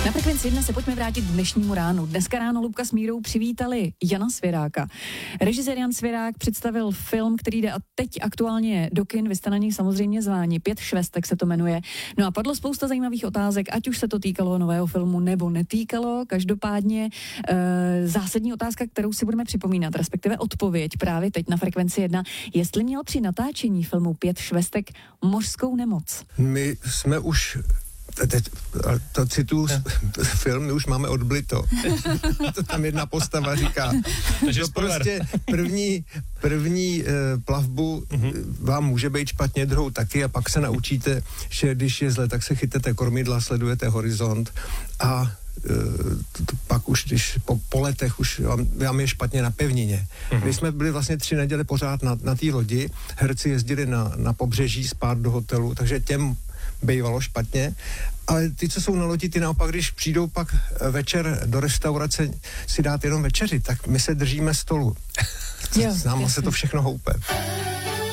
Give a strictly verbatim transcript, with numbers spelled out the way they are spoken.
Na Frekvenci jedna se pojďme vrátit k dnešnímu ránu. Dneska ráno Lubka s Mírou přivítali Jana Svěráka. Režisér Jan Svěrák představil film, který jde a teď aktuálně do kin, vy jste na něj samozřejmě zváni, Pět švestek se to jmenuje. No a padlo spousta zajímavých otázek, ať už se to týkalo nového filmu nebo netýkalo. Každopádně e, zásadní otázka, kterou si budeme připomínat, respektive odpověď právě teď na Frekvenci jedna, jestli měl při natáčení filmu Pět švestek mořskou nemoc. My jsme už Teď, to cituju film, my už máme odblito. To tam jedna postava říká. Takže to prostě první, první uh, plavbu uh, vám může být špatně, druhou taky a pak se naučíte, že když je zle, tak se chytete kormidla, sledujete horizont a uh, to, to pak už, když po, po letech už vám, vám je špatně na pevnině. Uh-huh. My jsme byli vlastně tři neděle pořád na, na té lodi, herci jezdili na, na pobřeží spát do hotelu, takže těm bývalo špatně, ale ty, co jsou na lodi, ty naopak, když přijdou pak večer do restaurace si dát jenom večeři, tak my se držíme stolu. S náma se to všechno houpe.